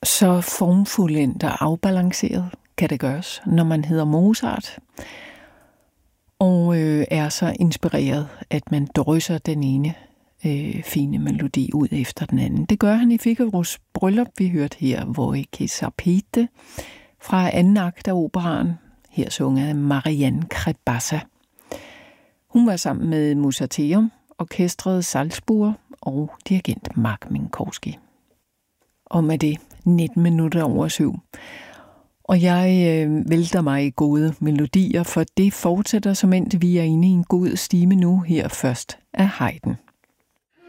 Så formfuldendt og afbalanceret kan det gøres, når man hedder Mozart, og er så inspireret, at man drysser den ene fine melodi ud efter den anden. Det gør han i Figaros bryllup, vi hørte her, Voi che sapete, fra anden akt af operaen, her sunget af Marianne Krebassa. Hun var sammen med Musateum, orkestret Salzburg og dirigent Mark Minkowski. Og med det 19 minutter over 7. Og jeg vælter mig i gode melodier, for det fortsætter som endt vi er inde i en god stime nu, her først af Haydn.